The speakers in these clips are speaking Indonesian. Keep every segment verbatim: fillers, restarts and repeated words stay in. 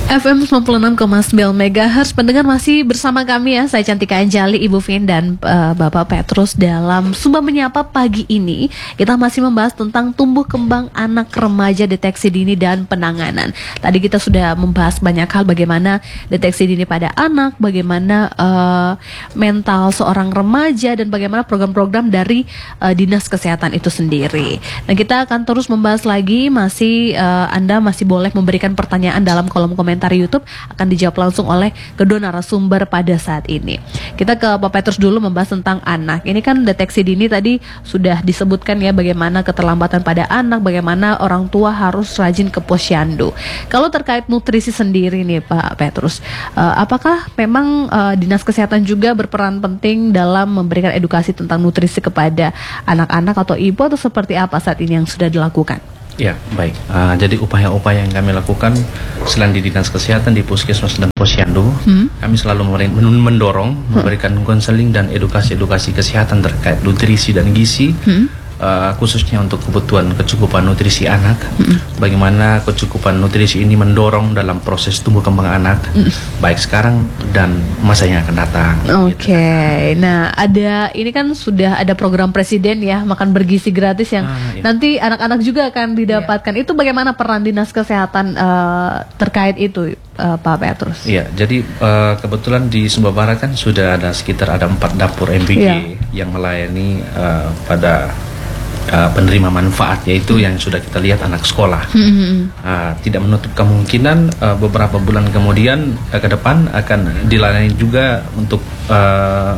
F M sembilan puluh enam koma sembilan megahertz. Pendengar masih bersama kami ya. Saya Cantika Anjali, Ibu Vin dan uh, Bapak Petrus dalam Sumba Menyapa pagi ini. Kita masih membahas tentang tumbuh kembang anak remaja, deteksi dini dan penanganan. Tadi kita sudah membahas banyak hal, bagaimana deteksi dini pada anak, bagaimana uh, mental seorang remaja, dan bagaimana program-program dari uh, Dinas Kesehatan itu sendiri. Nah, kita akan terus membahas lagi. Masih uh, Anda masih boleh memberikan pertanyaan dalam kolom komentar YouTube, akan dijawab langsung oleh kedua narasumber pada saat ini. Kita ke Pak Petrus dulu membahas tentang anak. Ini kan deteksi dini tadi sudah disebutkan ya, bagaimana keterlambatan pada anak, bagaimana orang tua harus rajin ke posyandu. Kalau terkait nutrisi sendiri nih Pak Petrus, uh, apakah memang uh, Dinas Kesehatan juga berperan penting dalam memberikan edukasi tentang nutrisi kepada anak-anak atau ibu, atau seperti apa saat ini yang sudah dilakukan? Ya, baik. Uh, jadi upaya-upaya yang kami lakukan selain di Dinas Kesehatan, di Puskesmas dan Posyandu, hmm. kami selalu mendorong, hmm. memberikan konseling dan edukasi-edukasi kesehatan terkait nutrisi dan gizi, hmm. uh, khususnya untuk kebutuhan kecukupan nutrisi anak. Hmm. Bagaimana kecukupan nutrisi ini mendorong dalam proses tumbuh kembang anak, hmm. baik sekarang dan masa yang akan datang. Oke, okay. Gitu. Nah ada ini kan sudah ada program presiden ya, makan bergizi gratis yang ah, iya. nanti anak-anak juga akan didapatkan. Iya. Itu bagaimana peran Dinas Kesehatan uh, terkait itu, uh, Pak Petrus? Iya, jadi uh, kebetulan di Sumba Barat kan sudah ada sekitar ada empat dapur M B G iya. yang melayani uh, pada Uh, penerima manfaat, yaitu yang sudah kita lihat anak sekolah. Mm-hmm. uh, tidak menutup kemungkinan uh, beberapa bulan kemudian uh, ke depan akan dilayani juga untuk uh,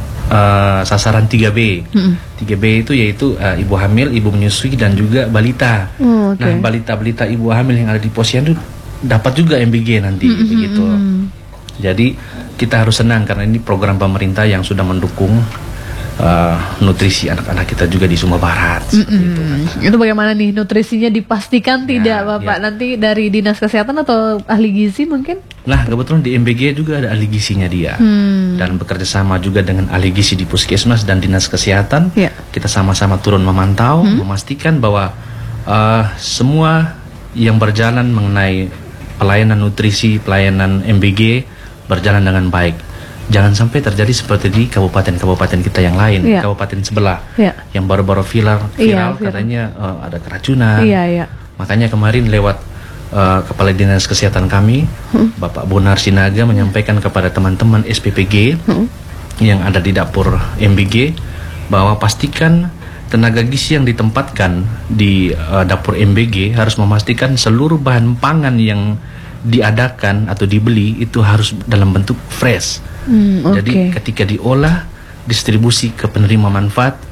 uh, sasaran tiga B. Mm-hmm. tiga B itu yaitu uh, ibu hamil, ibu menyusui, dan juga balita. Oh, okay. Nah, balita-balita ibu hamil yang ada di posyandu dapat juga M B G nanti. Mm-hmm. Begitu. Jadi kita harus senang karena ini program pemerintah yang sudah mendukung Uh, nutrisi anak-anak kita juga di Sumba Barat. Mm-hmm. Itu, itu bagaimana nih nutrisinya dipastikan ya, tidak Bapak ya. Nanti dari Dinas Kesehatan atau ahli gizi mungkin? Nah, kebetulan di M B G juga ada ahli gizinya dia, hmm. dan bekerja sama juga dengan ahli gizi di Puskesmas dan Dinas Kesehatan. Ya. Kita sama-sama turun memantau, hmm. memastikan bahwa uh, semua yang berjalan mengenai pelayanan nutrisi, pelayanan M B G berjalan dengan baik. Jangan sampai terjadi seperti di kabupaten-kabupaten kita yang lain, ya. Kabupaten sebelah, ya. Yang baru-baru viral, viral ya, katanya uh, ada keracunan. Ya, ya. Makanya kemarin lewat uh, Kepala Dinas Kesehatan kami, hmm. Bapak Bonar Sinaga menyampaikan kepada teman-teman S P P G hmm. yang ada di dapur M B G bahwa pastikan tenaga gizi yang ditempatkan di uh, dapur M B G harus memastikan seluruh bahan pangan yang diadakan atau dibeli itu harus dalam bentuk fresh. Hmm, okay. Jadi ketika diolah, distribusi ke penerima manfaat,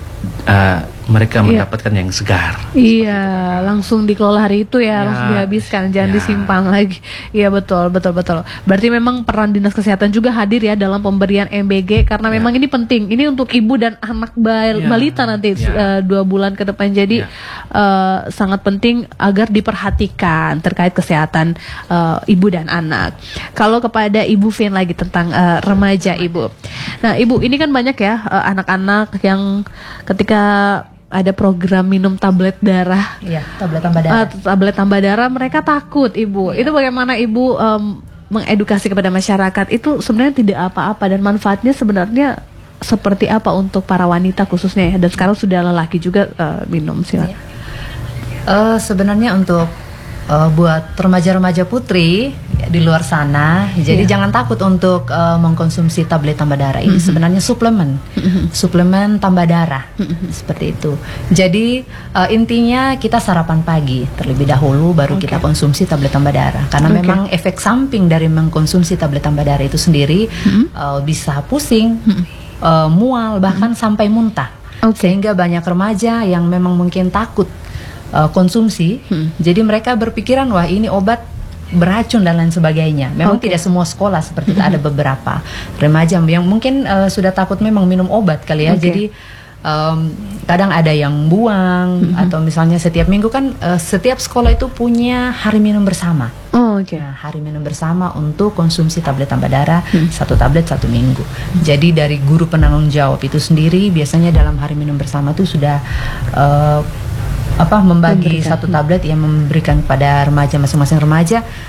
uh, mereka yeah. mendapatkan yang segar. Iya, langsung dikelola hari itu ya, ya langsung dihabiskan, jangan ya. disimpan lagi. Iya betul, betul, betul. Berarti memang peran Dinas Kesehatan juga hadir ya dalam pemberian M B G, karena ya. memang ini penting. Ini untuk ibu dan anak bal ya. balita nanti ya. uh, dua bulan ke depan. Jadi ya. uh, sangat penting agar diperhatikan terkait kesehatan uh, ibu dan anak. Kalau kepada Ibu Vin lagi tentang uh, remaja Ibu. Nah Ibu, ini kan banyak ya uh, anak-anak yang ketika ada program minum tablet darah, iya, tablet tambah darah. Uh, tablet tambah darah, mereka takut, Ibu. Iya. Itu bagaimana Ibu um, mengedukasi kepada masyarakat? Itu sebenarnya tidak apa-apa dan manfaatnya sebenarnya seperti apa untuk para wanita khususnya ya? Dan sekarang sudah lelaki juga uh, minum, silakan. Iya. Uh, sebenarnya untuk uh, buat remaja-remaja putri di luar sana, jadi yeah. jangan takut untuk uh, mengkonsumsi tablet tambah darah. Ini mm-hmm. sebenarnya suplemen, mm-hmm. suplemen tambah darah, mm-hmm. seperti itu. Jadi uh, intinya kita sarapan pagi terlebih dahulu, baru okay. kita konsumsi tablet tambah darah. Karena okay. memang efek samping dari mengkonsumsi tablet tambah darah itu sendiri mm-hmm. uh, bisa pusing, mm-hmm. uh, mual, bahkan mm-hmm. sampai muntah. Okay. Sehingga banyak remaja yang memang mungkin takut uh, konsumsi, mm-hmm. jadi mereka berpikiran wah ini obat beracun dan lain sebagainya. Memang okay. tidak semua sekolah seperti itu, ada beberapa remaja yang mungkin uh, sudah takut memang minum obat kali ya. Okay. Jadi um, kadang ada yang buang mm-hmm. atau misalnya setiap minggu kan uh, setiap sekolah itu punya hari minum bersama. Oh, okay. Nah, hari minum bersama untuk konsumsi tablet tambah darah, hmm. satu tablet satu minggu. Hmm. Jadi dari guru penanggung jawab itu sendiri biasanya dalam hari minum bersama itu sudah uh, apa membagi memberikan. satu tablet yang memberikan pada remaja, masing-masing remaja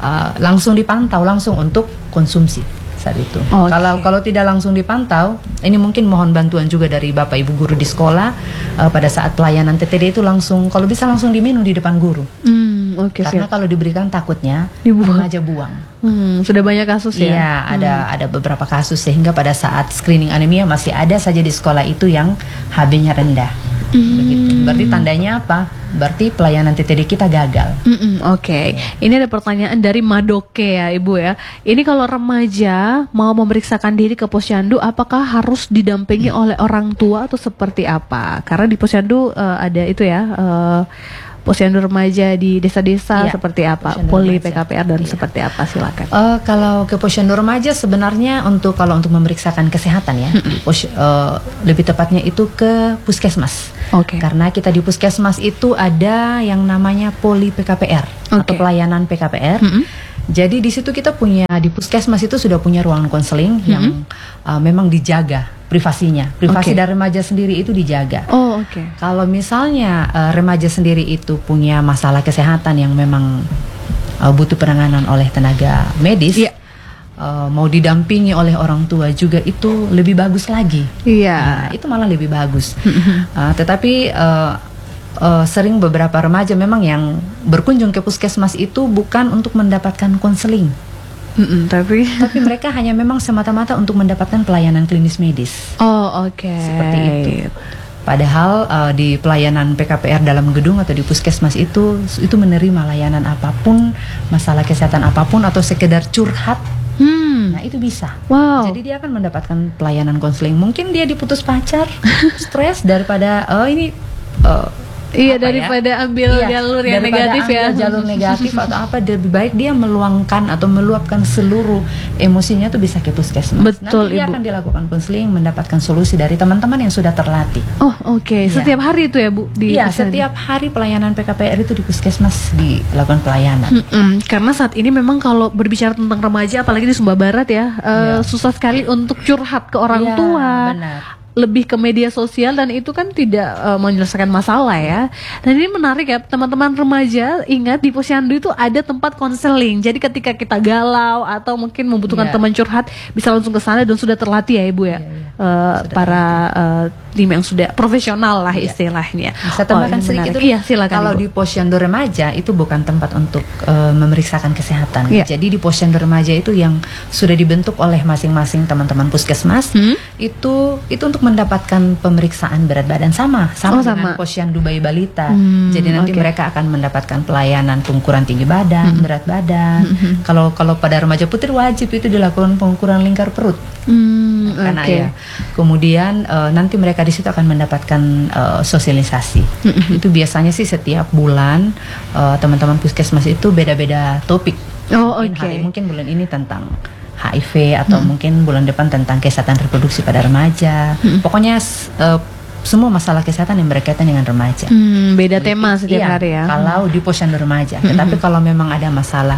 uh, langsung dipantau langsung untuk konsumsi saat itu. Okay. Kalau kalau tidak langsung dipantau, ini mungkin mohon bantuan juga dari Bapak Ibu guru di sekolah uh, pada saat pelayanan T T D itu langsung kalau bisa langsung diminum di depan guru. Hmm, okay, Karena siap. kalau diberikan takutnya Dibuang. remaja buang. Hmm, sudah banyak kasus ya? Iya, ada hmm. ada beberapa kasus sehingga pada saat screening anemia masih ada saja di sekolah itu yang H B-nya rendah. Hmm. Begitu. Berarti tandanya apa? Berarti pelayanan T T D kita gagal. Mm-mm, Oke, okay. Ini ada pertanyaan dari Madoke ya Ibu ya. Ini kalau remaja mau memeriksakan diri ke posyandu, apakah harus didampingi hmm. oleh orang tua atau seperti apa? Karena di posyandu uh, ada itu ya, uh, posyandu remaja di desa-desa ya, seperti apa? Posyandu Poli remaja. P K P R dan ya. seperti apa? Silakan. Uh, kalau ke posyandu remaja sebenarnya untuk kalau untuk memeriksakan kesehatan ya, pos, uh, lebih tepatnya itu ke puskesmas. Oke. Okay. Karena kita di puskesmas itu ada yang namanya Poli P K P R okay. atau pelayanan P K P R. Mm-hmm. Jadi di situ kita punya di puskesmas itu sudah punya ruangan konseling mm-hmm. yang uh, memang dijaga privasinya. Privasi okay. dari remaja sendiri itu dijaga. Oh, oke. Okay. Kalau misalnya uh, remaja sendiri itu punya masalah kesehatan yang memang uh, butuh penanganan oleh tenaga medis, yeah. uh, mau didampingi oleh orang tua juga itu lebih bagus lagi. Iya. Yeah. Nah, itu malah lebih bagus. uh, tetapi uh, uh, sering beberapa remaja memang yang berkunjung ke puskesmas itu bukan untuk mendapatkan konseling. Mm-mm, tapi tapi mereka hanya memang semata-mata untuk mendapatkan pelayanan klinis medis. Oh, oke. Okay. Seperti itu. Padahal uh, di pelayanan P K P R dalam gedung atau di puskesmas itu itu menerima layanan apapun, masalah kesehatan apapun atau sekedar curhat. Hmm. Nah, itu bisa. Wow. Jadi dia akan mendapatkan pelayanan konseling. Mungkin dia diputus pacar, stres daripada oh ini uh, Iya, daripada ya? ambil iya, jalur yang negatif ya. Jalur negatif atau apa, lebih baik dia meluangkan atau meluapkan seluruh emosinya tuh bisa ke puskesmas. Betul, Nanti dia Ibu. akan dilakukan konseling, mendapatkan solusi dari teman-teman yang sudah terlatih. Oh, oke. Okay. Ya. Setiap hari itu ya, Bu? Di iya, setiap hari pelayanan P K P R itu di puskesmas dilakukan pelayanan. Mm-mm. Karena saat ini memang kalau berbicara tentang remaja, apalagi di Sumba Barat ya, uh, ya. susah sekali untuk curhat ke orang ya, tua. Benar. Lebih ke media sosial dan itu kan tidak uh, menyelesaikan masalah ya. Dan ini menarik ya, teman-teman remaja, ingat di posyandu itu ada tempat konseling. Jadi ketika kita galau atau mungkin membutuhkan yeah. teman curhat, bisa langsung ke sana dan sudah terlatih ya Ibu ya. Yeah, yeah. Uh, para uh, tim yang sudah profesional lah yeah. istilahnya. Bisa tambahkan oh, sedikit iya, silakan. Kalau Ibu. Di posyandu remaja itu bukan tempat untuk uh, memeriksakan kesehatan. Yeah. Jadi di posyandu remaja itu yang sudah dibentuk oleh masing-masing teman-teman puskesmas, hmm? itu itu untuk mendapatkan pemeriksaan berat badan sama sama oh, dengan sama. posyandu bayi balita. Hmm, Jadi nanti okay. mereka akan mendapatkan pelayanan pengukuran tinggi badan, hmm. berat badan. Hmm. Kalau kalau pada remaja putri wajib itu dilakukan pengukuran lingkar perut. Hmm, Karena okay. ya. Kemudian uh, nanti mereka di situ akan mendapatkan uh, sosialisasi. Hmm. Itu biasanya sih setiap bulan uh, teman-teman puskesmas itu beda-beda topik. Oh, mungkin, okay. hari, mungkin bulan ini tentang H I V atau hmm. mungkin bulan depan tentang kesehatan reproduksi pada remaja. Hmm. Pokoknya uh, semua masalah kesehatan yang berkaitan dengan remaja. Hmm, beda Jadi, tema setiap iya, hari ya. Kalau di posyandu remaja, hmm. tetapi kalau memang ada masalah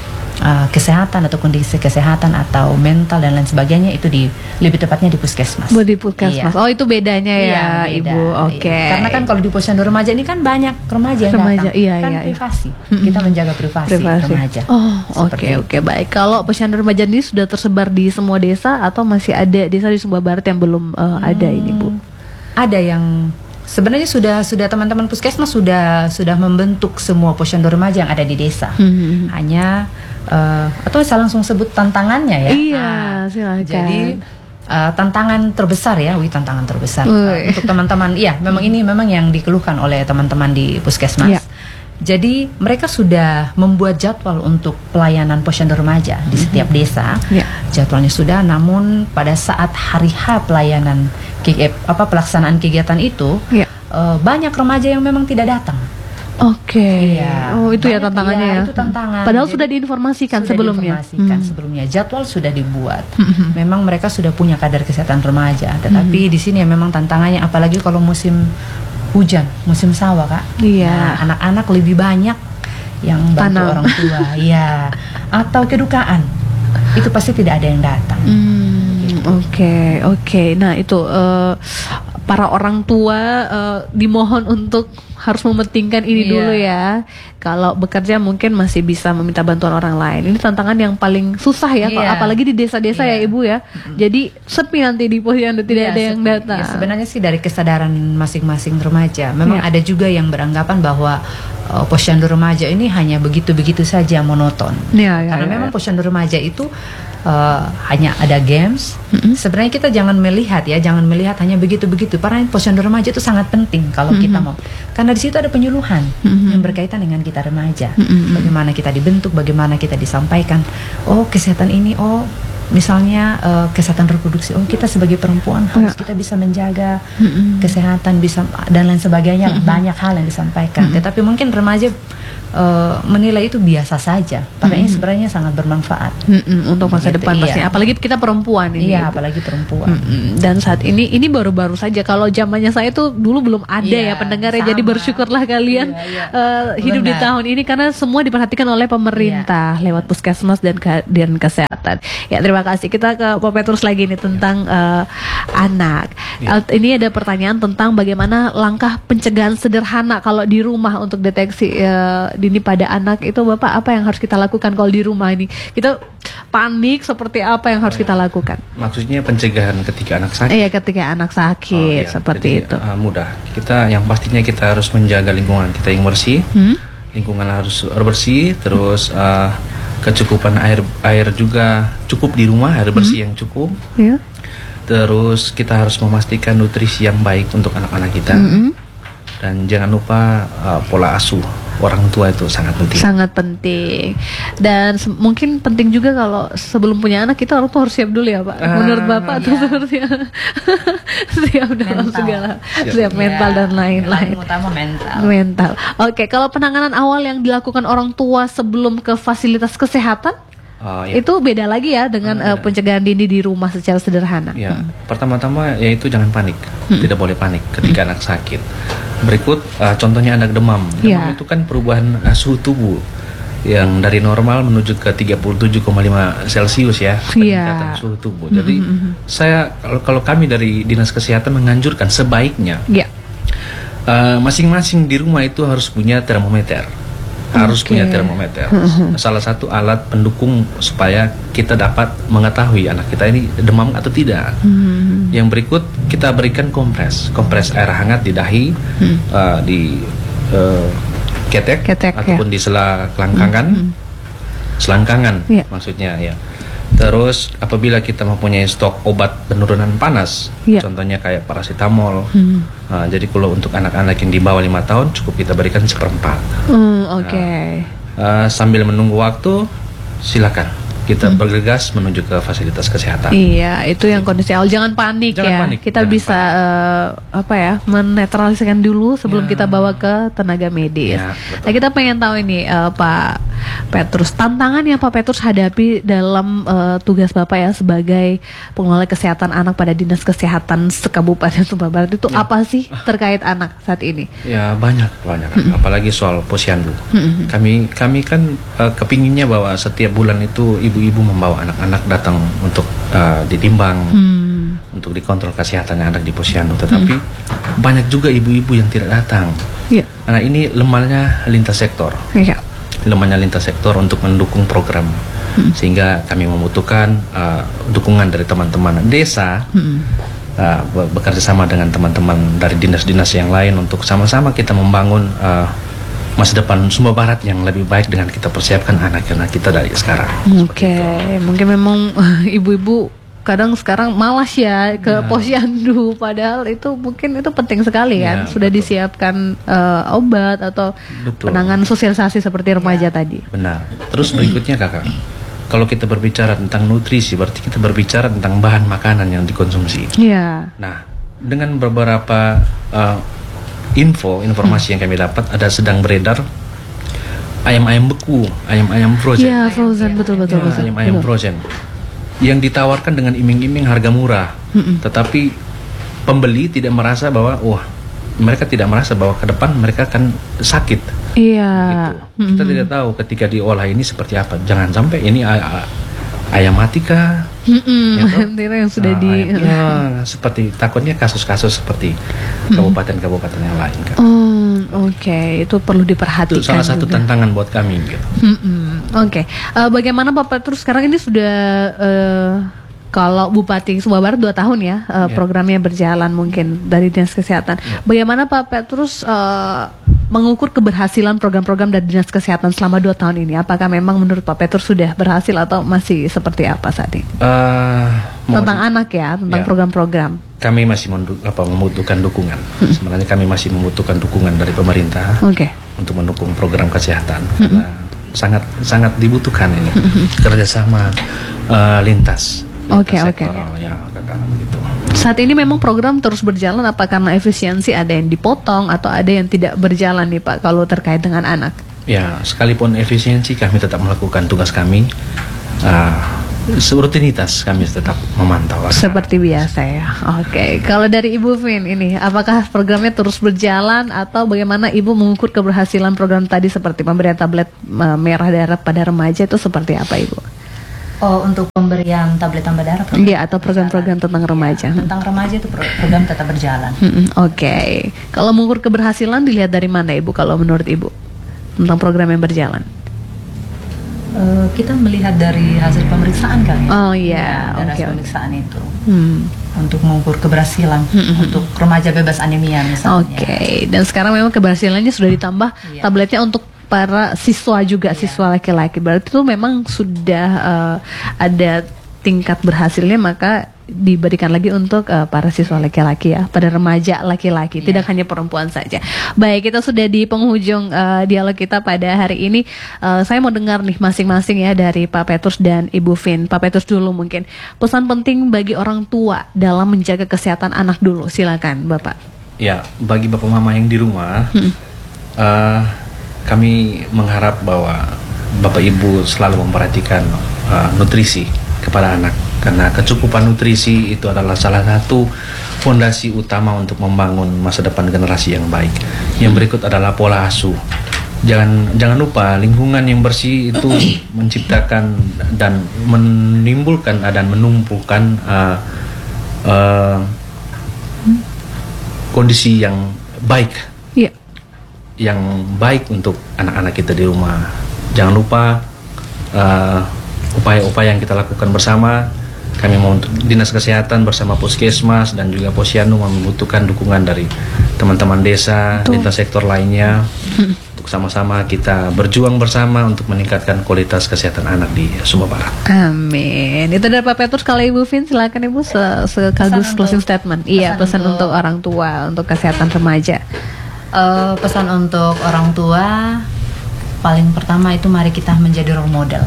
uh, kesehatan atau kondisi kesehatan atau mental dan lain sebagainya itu di lebih tepatnya di puskesmas. Di puskesmas. Iya. Oh, itu bedanya ya, iya, beda. Ibu. Oke. Okay. Karena kan kalau di posyandu remaja ini kan banyak remaja yang remaja, datang. Iya, kan iya, privasi. Iya. Kita menjaga privasi, privasi. remaja. Oh, oke okay, oke okay, baik. Kalau posyandu remaja ini sudah tersebar di semua desa atau masih ada desa di Sumba Barat yang belum uh, hmm, ada ini, Bu? Ada yang sebenarnya sudah sudah teman-teman puskesmas sudah sudah membentuk semua posyandu remaja yang ada di desa. Hmm. Hanya uh, atau saya langsung sebut tantangannya ya. Iya, nah, silakan. Jadi uh, tantangan terbesar ya, wih tantangan terbesar uh, untuk teman-teman. Iya, memang ini memang yang dikeluhkan oleh teman-teman di puskesmas. Iya. Jadi mereka sudah membuat jadwal untuk pelayanan posyandu remaja di setiap desa. Yeah. Jadwalnya sudah, namun pada saat hari H pelayanan apa pelaksanaan kegiatan itu, yeah. uh, banyak remaja yang memang tidak datang. Oke. Okay. Iya. Oh, itu banyak, ya tantangannya ya. Itu tantangan. Padahal Jadi, sudah diinformasikan sudah sebelumnya. Diinformasikan hmm. sebelumnya. Jadwal sudah dibuat. Hmm. Memang mereka sudah punya kadar kesehatan remaja, tetapi hmm. di sini ya memang tantangannya apalagi kalau musim hujan, musim sawah Kak. Iya. Nah, anak-anak lebih banyak yang bantu Tanam. orang tua, ya. Atau kedukaan, itu pasti tidak ada yang datang. Oke, hmm, oke. Okay, okay. Nah itu uh, para orang tua uh, dimohon untuk harus mementingkan ini Iya. dulu ya. Kalau bekerja mungkin masih bisa meminta bantuan orang lain. Ini tantangan yang paling susah ya, kalau Iya. apalagi di desa-desa Iya. ya Ibu ya. Jadi sepi nanti di posyandu, tidak Iya, ada yang sepi. datang. Ya, sebenarnya sih dari kesadaran masing-masing remaja. Memang Iya. ada juga yang beranggapan bahwa uh, posyandu remaja ini hanya begitu-begitu saja, monoton. Iya, iya, Karena iya, memang iya. posyandu remaja itu uh, hanya ada games. Mm-mm. Sebenarnya kita jangan melihat ya, jangan melihat hanya begitu-begitu. Karena posyandu remaja itu sangat penting kalau Mm-hmm. kita mau. Karena di situ ada penyuluhan Mm-hmm. yang berkaitan dengan kita remaja. Mm-hmm. Bagaimana kita dibentuk, bagaimana kita disampaikan. Oh, kesehatan ini, oh misalnya uh, kesehatan reproduksi. Oh, kita sebagai perempuan harus Ya. kita bisa menjaga Mm-mm. kesehatan bisa dan lain sebagainya. Banyak hal yang disampaikan. Tetapi mungkin remaja uh, menilai itu biasa saja. Padahal ini sebenarnya sangat bermanfaat. Mm-mm, untuk masa Gitu, depan iya. pastinya. Apalagi kita perempuan ini. Iya, Ibu. apalagi perempuan. Mm-mm. Dan saat ini ini baru-baru saja. Kalau zamannya saya tuh dulu belum ada Iya, ya pendengarnya. sama. Jadi bersyukurlah kalian Iya, iya. eh, hidup di Benar. tahun ini karena semua diperhatikan oleh pemerintah lewat puskesmas dan ke, dan kesehatan. Ya terima kasih. Kita ke Pak Petrus lagi nih tentang eh, anak. Iya. Eh, Ini ada pertanyaan tentang bagaimana langkah pencegahan sederhana kalau di rumah untuk deteksi eh, dini pada anak itu, Bapak, apa yang harus kita lakukan kalau di rumah ini? Kita panik, seperti apa yang harus kita lakukan? Maksudnya pencegahan ketika anak sakit. Iya, ketika anak sakit Oh, iya. seperti Jadi, itu. uh, mudah. Kita yang pastinya kita harus menjaga lingkungan kita yang bersih. Hmm? Lingkungan harus bersih, terus uh, kecukupan air air juga cukup di rumah, air bersih yang cukup. Ya. Terus kita harus memastikan nutrisi yang baik untuk anak-anak kita. Mm-mm. Dan jangan lupa uh, pola asuh orang tua itu sangat penting. Sangat penting. Dan se- mungkin penting juga kalau sebelum punya anak kita orang tuh harus siap dulu ya, Pak. Ah, Menurut Bapak tuh iya. seperti siap dalam Mental. segala Siap. siap mental Ya, dan lain-lain. yang utama mental. Mental. Oke, kalau penanganan awal yang dilakukan orang tua sebelum ke fasilitas kesehatan Uh, ya. itu beda lagi ya dengan Ah, eh, pencegahan dini di rumah secara sederhana. Ya, pertama-tama yaitu jangan panik, tidak boleh panik ketika anak sakit. Berikut uh, contohnya anak demam. Demam Ya. itu kan perubahan uh, suhu tubuh yang dari normal menuju ke tiga puluh tujuh koma lima Celcius ya, peningkatan Ya. suhu tubuh. Jadi saya kalau, kalau kami dari Dinas Kesehatan menganjurkan sebaiknya Ya. uh, masing-masing di rumah itu harus punya termometer. Harus Oke. punya termometer. Salah satu alat pendukung supaya kita dapat mengetahui anak kita ini demam atau tidak. Hmm. Yang berikut kita berikan kompres, kompres air hangat di dahi, uh, di uh, ketek, Ketek, ataupun di sela kelangkangan, selangkangan Ya. maksudnya ya. Terus apabila kita mempunyai stok obat penurunan panas, Ya. contohnya kayak paracetamol, Hmm. uh, jadi kalau untuk anak-anak yang di bawah lima tahun cukup kita berikan seperempat. Hmm, oke. Uh, sambil menunggu waktu, silakan kita bergegas menuju ke fasilitas kesehatan. Iya, itu yang kondisi awal. Jangan panik Jangan ya. panik, Kita jangan bisa eh, apa ya, menetralisasikan dulu sebelum Ya. kita bawa ke tenaga medis. Ya, betul. Nah, kita pengen tahu ini eh, Pak Petrus, tantangan yang Pak Petrus hadapi dalam eh, tugas Bapak ya sebagai pengelola kesehatan anak pada Dinas Kesehatan Sekabupaten Sumba Barat itu Ya. apa sih terkait anak saat ini? Ya banyak banyak, apalagi soal posyandu. Kami kami kan uh, kepinginnya bahwa setiap bulan itu ibu-ibu membawa anak-anak datang untuk uh, ditimbang, Hmm. untuk dikontrol kesehatannya anak di posyandu. Tetapi banyak juga ibu-ibu yang tidak datang. Iya. Nah ini lemahnya lintas sektor, Iya. lemahnya lintas sektor untuk mendukung program, sehingga kami membutuhkan uh, dukungan dari teman-teman desa. Hmm. Uh, be- bekerja sama dengan teman-teman dari dinas-dinas yang lain untuk sama-sama kita membangun uh, masa depan Sumba Barat yang lebih baik dengan kita persiapkan anak-anak kita dari sekarang. Oke, mungkin memang ibu-ibu kadang sekarang malas ya ke Ya. posyandu, padahal itu mungkin itu penting sekali kan, Ya, sudah betul. disiapkan eh, obat atau Betul. penanganan sosialisasi seperti remaja tadi. Benar. Terus berikutnya kakak, kalau kita berbicara tentang nutrisi, berarti kita berbicara tentang bahan makanan yang dikonsumsi. Iya. Nah, dengan beberapa uh, info, informasi yang kami dapat, ada sedang beredar ayam-ayam beku, ayam-ayam frozen. Iya, frozen betul betul Ya, betul. ayam-ayam Betul. frozen yang ditawarkan dengan iming-iming harga murah, Mm-mm. tetapi pembeli tidak merasa bahwa wah, mereka tidak merasa bahwa ke depan mereka akan sakit. Iya. Gitu. Kita tidak tahu ketika diolah ini seperti apa. Jangan sampai ini a- a- ayam mati kah? Mm-mm. Ya, toh? Ayam yang sudah Nah, di. ayam- ya, seperti takutnya kasus-kasus seperti kabupaten-kabupaten yang lain kan. Oh, Oke, okay. Itu perlu diperhatikan. Itu salah satu juga. tantangan buat kami. Gitu. Oke, okay. uh, bagaimana Pak Petrus sekarang ini sudah uh, kalau Bupati Sumba Barat dua tahun ya, uh, yeah. programnya berjalan mungkin dari Dinas Kesehatan. Yeah. Bagaimana Pak Petrus uh, mengukur keberhasilan program-program dari Dinas Kesehatan selama dua tahun ini? Apakah memang menurut Pak Petrus sudah berhasil atau masih seperti apa saat ini? Uh, tentang anak ya, tentang ya, program-program. Kami masih apa, membutuhkan dukungan. Hmm. Sebenarnya kami masih membutuhkan dukungan dari pemerintah okay. untuk mendukung program kesehatan. Hmm. Karena sangat sangat dibutuhkan ini hmm. kerjasama uh, lintas. Oke oke. Ya, gitu. Saat ini memang program terus berjalan apa karena efisiensi ada yang dipotong atau ada yang tidak berjalan nih Pak kalau terkait dengan anak? Ya, sekalipun efisiensi kami tetap melakukan tugas kami. Uh, Rutinitas kami tetap memantau. Seperti biasa ya. Oke. Okay. Kalau dari Ibu Vin ini, apakah programnya terus berjalan atau bagaimana Ibu mengukur keberhasilan program tadi seperti pemberian tablet uh, merah darah pada remaja itu seperti apa Ibu? Oh, untuk pemberian tablet tambah darah? Iya, atau program-program tentang remaja. Ya, tentang remaja itu program tetap berjalan. Hmm, Oke. Okay. Kalau mengukur keberhasilan dilihat dari mana Ibu kalau menurut Ibu tentang program yang berjalan? Uh, kita melihat dari hasil pemeriksaan kan ya. Oh iya, ya, dari okay, hasil pemeriksaan okay. itu. Hmm. Untuk mengukur keberhasilan hmm. untuk remaja bebas anemia misalnya. Oke, okay. Dan sekarang memang keberhasilannya sudah ditambah yeah. tabletnya untuk para siswa juga, yeah. siswa laki-laki. Berarti itu memang sudah uh, ada tingkat berhasilnya, maka diberikan lagi untuk uh, para siswa laki-laki ya, pada remaja laki-laki, yeah. tidak hanya perempuan saja. Baik, kita sudah di penghujung uh, dialog kita pada hari ini. Uh, saya mau dengar nih masing-masing ya dari Pak Petrus dan Ibu Vin. Pak Petrus dulu mungkin pesan penting bagi orang tua dalam menjaga kesehatan anak dulu. Silakan Bapak. Ya, bagi bapak mama yang di rumah, hmm. uh, kami mengharap bahwa bapak ibu selalu memperhatikan uh, nutrisi kepada anak, karena kecukupan nutrisi itu adalah salah satu fondasi utama untuk membangun masa depan generasi yang baik. Yang berikut adalah pola asuh. Jangan jangan lupa lingkungan yang bersih itu menciptakan dan menimbulkan dan menumpukan uh, uh, kondisi yang baik, yeah. yang baik untuk anak-anak kita di rumah. Jangan lupa uh, upaya-upaya yang kita lakukan bersama. Kami mau untuk Dinas Kesehatan bersama Puskesmas dan juga Posyandu membutuhkan dukungan dari teman-teman desa, lintas sektor lainnya hmm. untuk sama-sama kita berjuang bersama untuk meningkatkan kualitas kesehatan anak di Sumba Barat. Amin. Itu dari Pak Petrus. Kalau Ibu Vin silakan Ibu sekaligus closing statement. Pesan iya, pesan untuk, untuk orang tua untuk kesehatan remaja. Uh, pesan untuk orang tua paling pertama itu mari kita menjadi role model.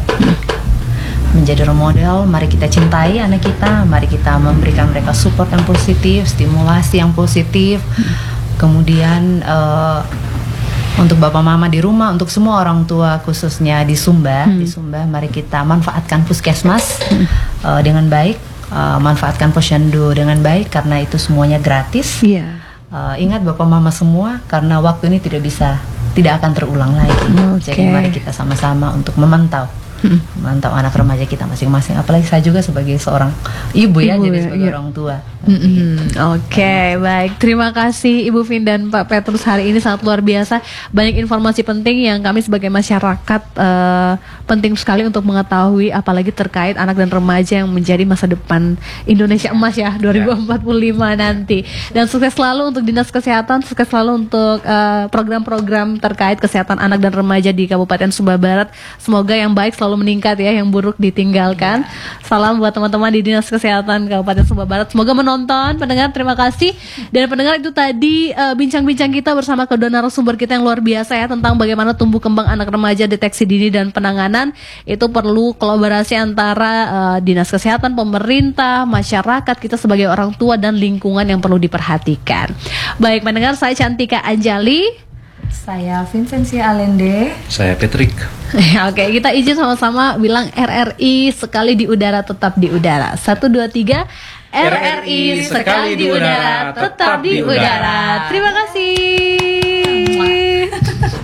Menjadi role model, mari kita cintai anak kita, mari kita memberikan mereka support yang positif, stimulasi yang positif. Kemudian uh, untuk bapak mama di rumah, untuk semua orang tua khususnya di Sumba, hmm. di Sumba, mari kita manfaatkan puskesmas hmm. uh, dengan baik, uh, manfaatkan posyandu dengan baik karena itu semuanya gratis. Yeah. Uh, ingat bapak mama semua, karena waktu ini tidak bisa, tidak akan terulang lagi. Okay. Jadi mari kita sama-sama untuk memantau. Hmm. Mantap anak remaja kita masing-masing. Apalagi saya juga sebagai seorang ibu ya, ibu, jadi sebagai ya. orang tua. Mm-hmm. Oke, okay, baik. Terima kasih Ibu Vin dan Pak Petrus, hari ini sangat luar biasa. Banyak informasi penting yang kami sebagai masyarakat uh, penting sekali untuk mengetahui, apalagi terkait anak dan remaja yang menjadi masa depan Indonesia emas ya dua ribu empat puluh lima ya. nanti. Dan sukses selalu untuk Dinas Kesehatan, sukses selalu untuk uh, program-program terkait kesehatan anak dan remaja di Kabupaten Sumba Barat. Semoga yang baik selalu meningkat ya, yang buruk ditinggalkan. Salam buat teman-teman di Dinas Kesehatan Kabupaten Sumba Barat. Semoga menonton, pendengar, terima kasih. Dan pendengar, itu tadi uh, bincang-bincang kita bersama kedua narasumber kita yang luar biasa ya, tentang bagaimana tumbuh kembang anak remaja, deteksi dini dan penanganan. Itu perlu kolaborasi antara uh, Dinas Kesehatan, pemerintah, masyarakat, kita sebagai orang tua dan lingkungan yang perlu diperhatikan. Baik pendengar, saya Cantika Anjali. Saya Vincentia Alende. Saya Patrick. Oke, kita izin sama-sama bilang R R I sekali di udara tetap di udara. Satu, dua, tiga. R R I sekali di udara tetap di udara. Terima kasih.